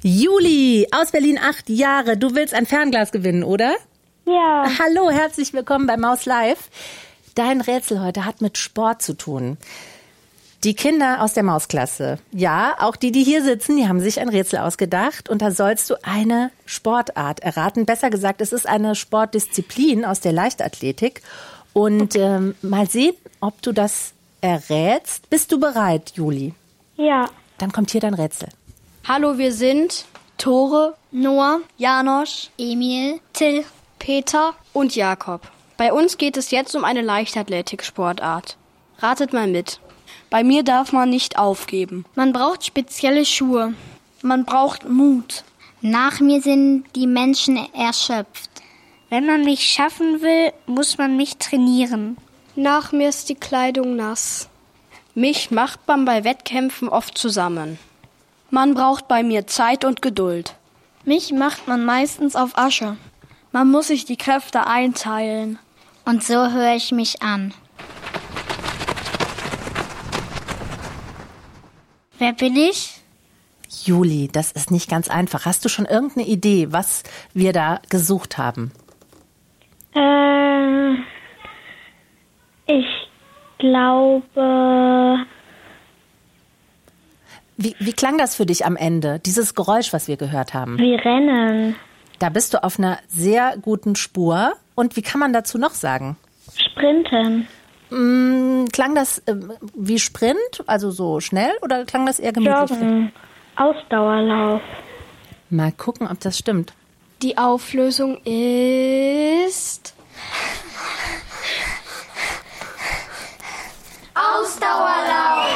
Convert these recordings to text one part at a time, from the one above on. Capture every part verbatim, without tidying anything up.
Juli aus Berlin, acht Jahre. Du willst ein Fernglas gewinnen, oder? Ja. Hallo, herzlich willkommen bei Maus Live. Dein Rätsel heute hat mit Sport zu tun. Die Kinder aus der Mausklasse, ja, auch die, die hier sitzen, die haben sich ein Rätsel ausgedacht. Und da sollst du eine Sportart erraten. Besser gesagt, es ist eine Sportdisziplin aus der Leichtathletik. Und ähm, mal sehen, ob du das errätst. Bist du bereit, Juli? Ja. Dann kommt hier dein Rätsel. Hallo, wir sind Tore, Noah, Janosch, Emil, Till, Peter und Jakob. Bei uns geht es jetzt um eine Leichtathletik-Sportart. Ratet mal mit. Bei mir darf man nicht aufgeben. Man braucht spezielle Schuhe. Man braucht Mut. Nach mir sind die Menschen erschöpft. Wenn man mich schaffen will, muss man mich trainieren. Nach mir ist die Kleidung nass. Mich macht man bei Wettkämpfen oft zusammen. Man braucht bei mir Zeit und Geduld. Mich macht man meistens auf Asche. Man muss sich die Kräfte einteilen. Und so höre ich mich an. Wer bin ich? Juli, das ist nicht ganz einfach. Hast du schon irgendeine Idee, was wir da gesucht haben? Äh, ich glaube... Wie, wie klang das für dich am Ende, dieses Geräusch, was wir gehört haben? Wir rennen. Da bist du auf einer sehr guten Spur. Und wie kann man dazu noch sagen? Sprinten. Mm, klang das äh, wie Sprint, also so schnell, oder klang das eher gemütlich? Joggen. Ausdauerlauf. Mal gucken, ob das stimmt. Die Auflösung ist... Ausdauerlauf.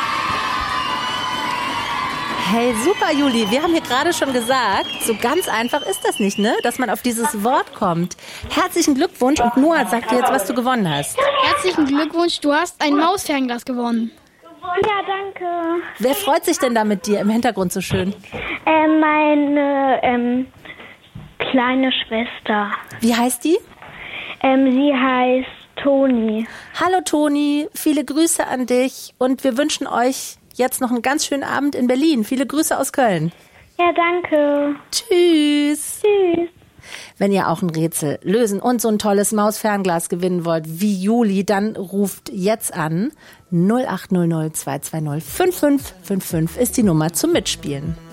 Hey, super, Juli. Wir haben hier gerade schon gesagt, so ganz einfach ist das nicht, ne? Dass man auf dieses Wort kommt. Herzlichen Glückwunsch und Noah sagt dir jetzt, was du gewonnen hast. Herzlichen Glückwunsch, du hast ein Mausfernglas gewonnen. Ja, danke. Wer freut sich denn da mit dir im Hintergrund so schön? Äh, meine ähm, kleine Schwester. Wie heißt die? Ähm, sie heißt Toni. Hallo Toni, viele Grüße an dich und wir wünschen euch jetzt noch einen ganz schönen Abend in Berlin. Viele Grüße aus Köln. Ja, danke. Tschüss. Tschüss. Wenn ihr auch ein Rätsel lösen und so ein tolles Mausfernglas gewinnen wollt wie Juli, dann ruft jetzt an. null acht null null zwei zwei null fünf fünf fünf fünf ist die Nummer zum Mitspielen.